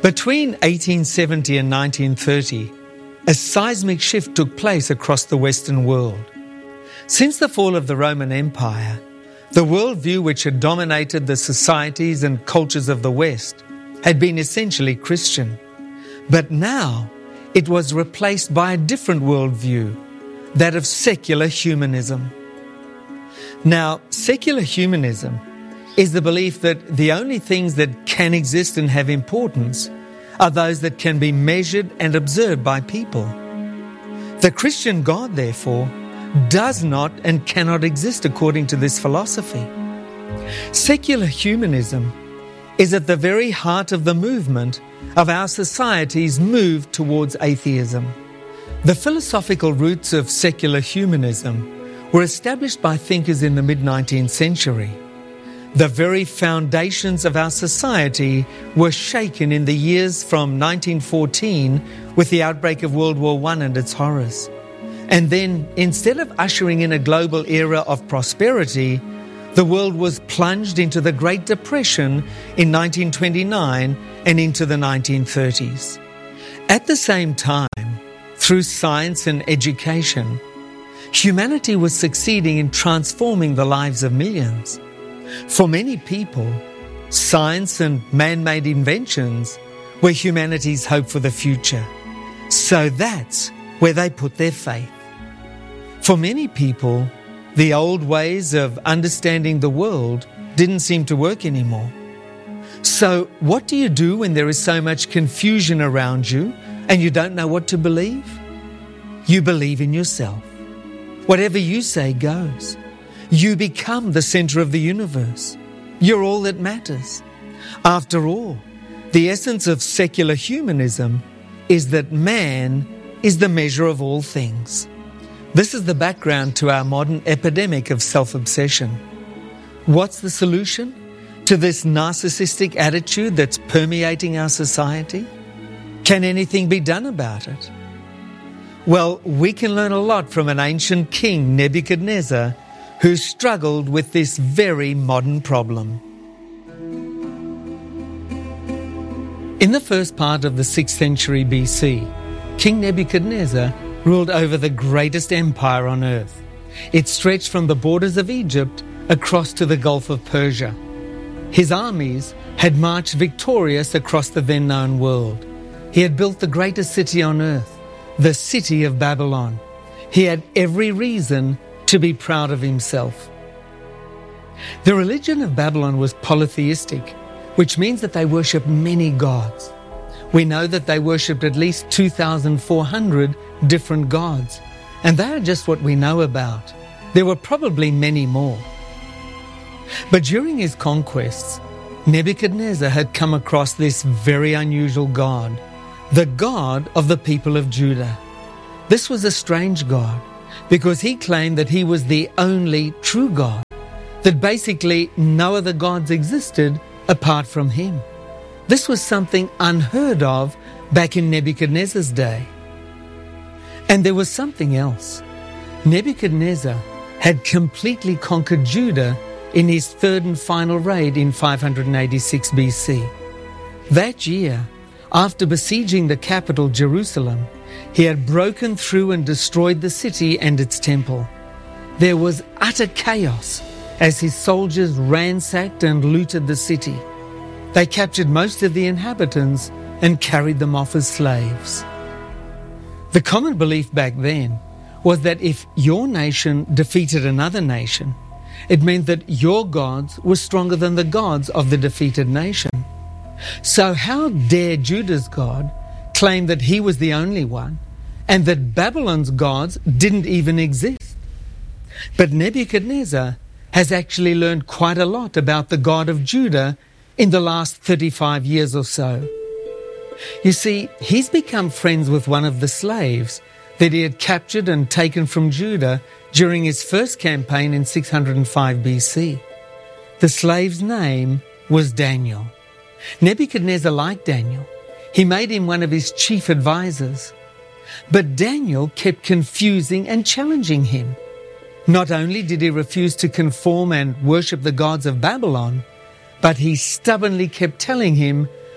Between 1870 and 1930, a seismic shift took place across the Western world. Since the fall of the Roman Empire, the worldview which had dominated the societies and cultures of the West had been essentially Christian. But now it was replaced by a different worldview, that of secular humanism. Now, secular humanism is the belief that the only things that can exist and have importance are those that can be measured and observed by people. The Christian God, therefore, does not and cannot exist according to this philosophy. Secular humanism is at the very heart of the movement of our society's move towards atheism. The philosophical roots of secular humanism were established by thinkers in the mid-19th century. The very foundations of our society were shaken in the years from 1914 with the outbreak of World War I and its horrors. And then, instead of ushering in a global era of prosperity, the world was plunged into the Great Depression in 1929 and into the 1930s. At the same time, through science and education, humanity was succeeding in transforming the lives of millions. For many people, science and man-made inventions were humanity's hope for the future. So that's where they put their faith. For many people, the old ways of understanding the world didn't seem to work anymore. So what do you do when there is so much confusion around you and you don't know what to believe? You believe in yourself. Whatever you say goes. You become the center of the universe. You're all that matters. After all, the essence of secular humanism is that man is the measure of all things. This is the background to our modern epidemic of self-obsession. What's the solution to this narcissistic attitude that's permeating our society? Can anything be done about it? Well, we can learn a lot from an ancient king, Nebuchadnezzar, who struggled with this very modern problem. In the first part of the 6th century BC, King Nebuchadnezzar ruled over the greatest empire on earth. It stretched from the borders of Egypt across to the Gulf of Persia. His armies had marched victorious across the then known world. He had built the greatest city on earth, the city of Babylon. He had every reason to be proud of himself. The religion of Babylon was polytheistic, which means that they worshipped many gods. We know that they worshipped at least 2,400 different gods, and they are just what we know about. There were probably many more. But during his conquests, Nebuchadnezzar had come across this very unusual god, the God of the people of Judah. This was a strange god, because he claimed that he was the only true God, that basically no other gods existed apart from him. This was something unheard of back in Nebuchadnezzar's day. And there was something else. Nebuchadnezzar had completely conquered Judah in his third and final raid in 586 BC. That year, after besieging the capital Jerusalem, he had broken through and destroyed the city and its temple. There was utter chaos as his soldiers ransacked and looted the city. They captured most of the inhabitants and carried them off as slaves. The common belief back then was that if your nation defeated another nation, it meant that your gods were stronger than the gods of the defeated nation. So how dare Judah's God claim that he was the only one, and that Babylon's gods didn't even exist? But Nebuchadnezzar has actually learned quite a lot about the God of Judah in the last 35 years or so. You see, he's become friends with one of the slaves that he had captured and taken from Judah during his first campaign in 605 BC. The slave's name was Daniel. Nebuchadnezzar liked Daniel. He made him one of his chief advisors. But Daniel kept confusing and challenging him. Not only did he refuse to conform and worship the gods of Babylon, but he stubbornly kept telling him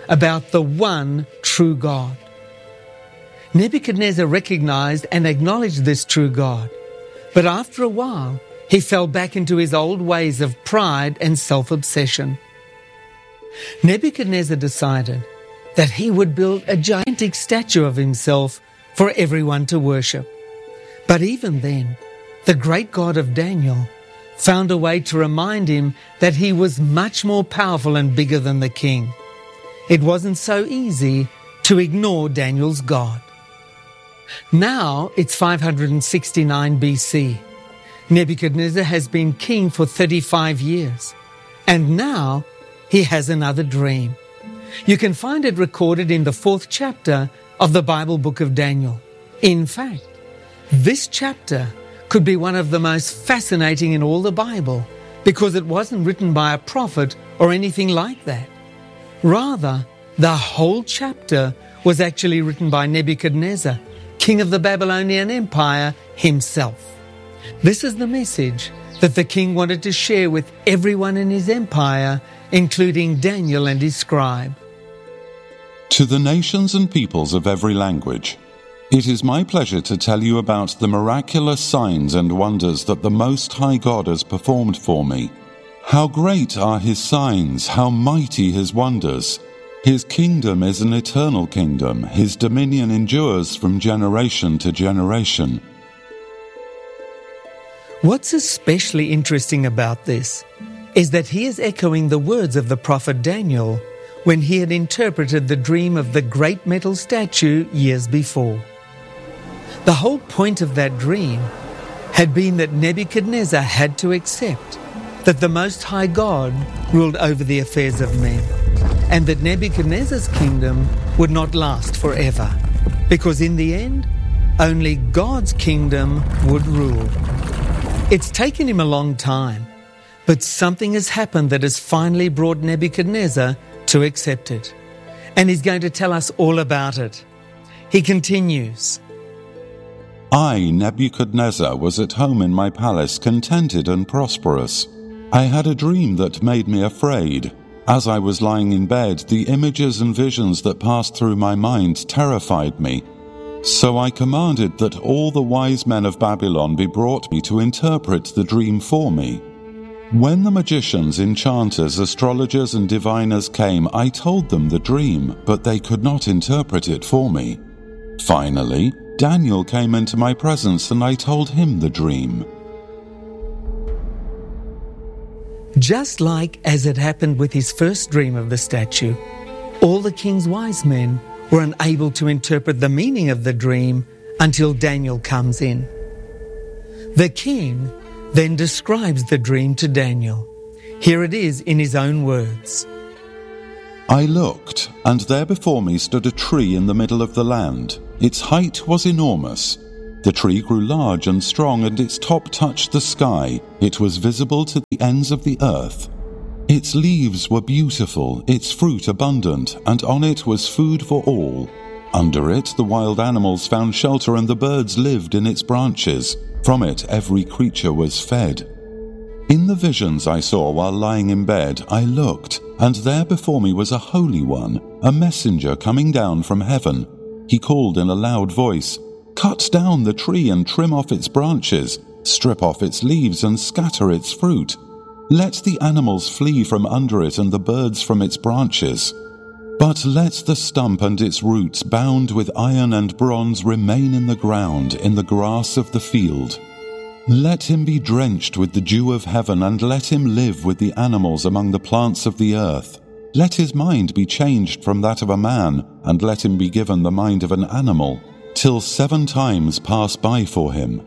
about the one true God. Nebuchadnezzar recognized and acknowledged this true God, but after a while, he fell back into his old ways of pride and self-obsession. Nebuchadnezzar decided that he would build a gigantic statue of himself for everyone to worship. But even then, the great God of Daniel found a way to remind him that he was much more powerful and bigger than the king. It wasn't so easy to ignore Daniel's God. Now it's 569 BC. Nebuchadnezzar has been king for 35 years, and now he has another dream. You can find it recorded in the 4th chapter of the Bible book of Daniel. In fact, this chapter could be one of the most fascinating in all the Bible because it wasn't written by a prophet or anything like that. Rather, the whole chapter was actually written by Nebuchadnezzar, king of the Babylonian Empire himself. This is the message that the king wanted to share with everyone in his empire, including Daniel and his scribe. To the nations and peoples of every language, it is my pleasure to tell you about the miraculous signs and wonders that the Most High God has performed for me. How great are His signs, how mighty His wonders! His kingdom is an eternal kingdom. His dominion endures from generation to generation. What's especially interesting about this is that he is echoing the words of the prophet Daniel when he had interpreted the dream of the great metal statue years before. The whole point of that dream had been that Nebuchadnezzar had to accept that the Most High God ruled over the affairs of men, and that Nebuchadnezzar's kingdom would not last forever, because in the end, only God's kingdom would rule. It's taken him a long time, but something has happened that has finally brought Nebuchadnezzar to accept it. And he's going to tell us all about it. He continues, I, Nebuchadnezzar, was at home in my palace, contented and prosperous. I had a dream that made me afraid. As I was lying in bed, the images and visions that passed through my mind terrified me. So I commanded that all the wise men of Babylon be brought me to interpret the dream for me. When the magicians, enchanters, astrologers, and diviners came, I told them the dream, but they could not interpret it for me. Finally, Daniel came into my presence, and I told him the dream. Just like as it happened with his first dream of the statue, all the king's wise men were unable to interpret the meaning of the dream until Daniel comes in. The king then describes the dream to Daniel. Here it is in his own words. I looked, and there before me stood a tree in the middle of the land. Its height was enormous. The tree grew large and strong, and its top touched the sky. It was visible to the ends of the earth. Its leaves were beautiful, its fruit abundant, and on it was food for all. Under it the wild animals found shelter, and the birds lived in its branches. From it every creature was fed. In the visions I saw while lying in bed, I looked, and there before me was a holy one, a messenger coming down from heaven. He called in a loud voice, Cut down the tree and trim off its branches, strip off its leaves and scatter its fruit. Let the animals flee from under it and the birds from its branches. But let the stump and its roots, bound with iron and bronze, remain in the ground, in the grass of the field. Let him be drenched with the dew of heaven, and let him live with the animals among the plants of the earth. Let his mind be changed from that of a man, and let him be given the mind of an animal, till 7 times pass by for him.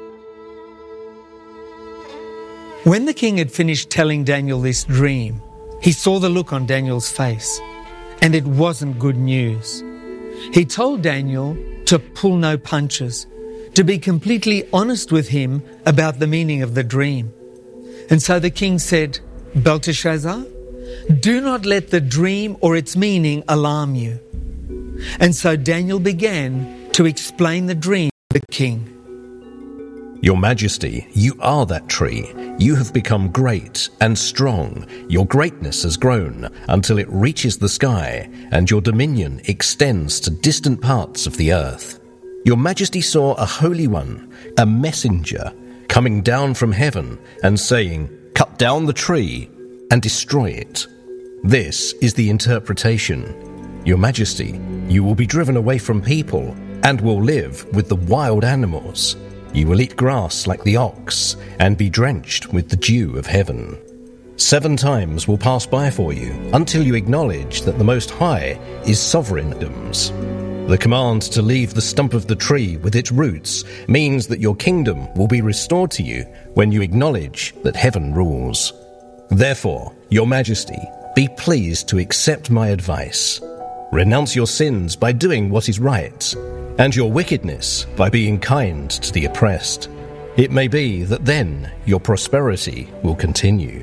When the king had finished telling Daniel this dream, he saw the look on Daniel's face, and it wasn't good news. He told Daniel to pull no punches, to be completely honest with him about the meaning of the dream. And so the king said, Belteshazzar, do not let the dream or its meaning alarm you. And so Daniel began to explain the dream to the king. Your Majesty, you are that tree. You have become great and strong. Your greatness has grown until it reaches the sky, and your dominion extends to distant parts of the earth. Your Majesty saw a holy one, a messenger, coming down from heaven and saying, "Cut down the tree and destroy it." This is the interpretation. Your Majesty, you will be driven away from people and will live with the wild animals. You will eat grass like the ox and be drenched with the dew of heaven. 7 times will pass by for you until you acknowledge that the Most High is sovereign. The command to leave the stump of the tree with its roots means that your kingdom will be restored to you when you acknowledge that heaven rules. Therefore, Your Majesty, be pleased to accept my advice. Renounce your sins by doing what is right, and your wickedness by being kind to the oppressed. It may be that then your prosperity will continue.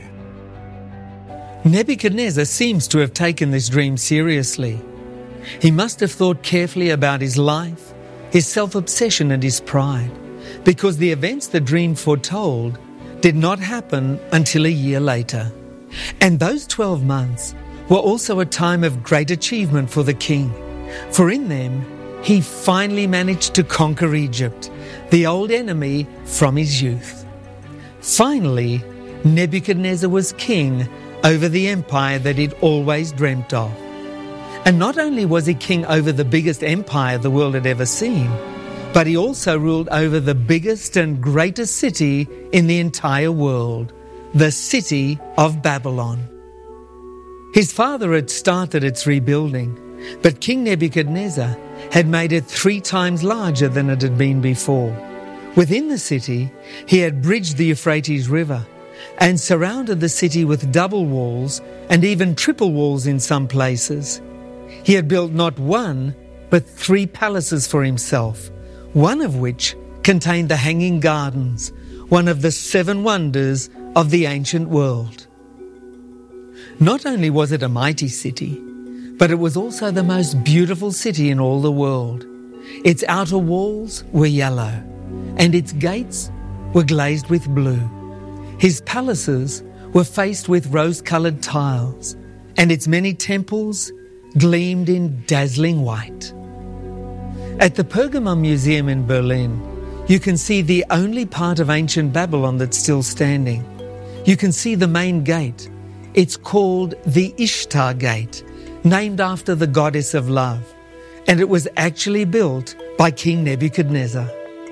Nebuchadnezzar seems to have taken this dream seriously. He must have thought carefully about his life, his self-obsession and his pride, because the events the dream foretold did not happen until a year later. And those 12 months were also a time of great achievement for the king, for in them he finally managed to conquer Egypt, the old enemy from his youth. Finally, Nebuchadnezzar was king over the empire that he'd always dreamt of. And not only was he king over the biggest empire the world had ever seen, but he also ruled over the biggest and greatest city in the entire world, the city of Babylon. His father had started its rebuilding, but King Nebuchadnezzar had made it 3 times larger than it had been before. Within the city, he had bridged the Euphrates River and surrounded the city with double walls and even triple walls in some places. He had built not 1, but 3 palaces for himself, one of which contained the Hanging Gardens, one of the 7 wonders of the ancient world. Not only was it a mighty city, but it was also the most beautiful city in all the world. Its outer walls were yellow, and its gates were glazed with blue. His palaces were faced with rose-coloured tiles, and its many temples gleamed in dazzling white. At the Pergamon Museum in Berlin, you can see the only part of ancient Babylon that's still standing. You can see the main gate. It's called the Ishtar Gate, named after the goddess of love, and it was actually built by King Nebuchadnezzar.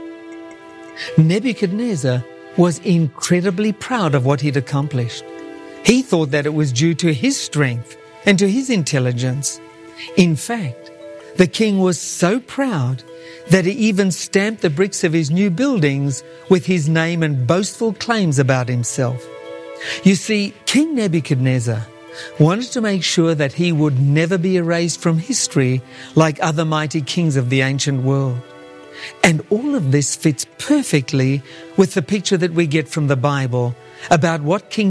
Nebuchadnezzar was incredibly proud of what he'd accomplished. He thought that it was due to his strength and to his intelligence. In fact, the king was so proud that he even stamped the bricks of his new buildings with his name and boastful claims about himself. You see, King Nebuchadnezzar wanted to make sure that he would never be erased from history like other mighty kings of the ancient world. And all of this fits perfectly with the picture that we get from the Bible about what King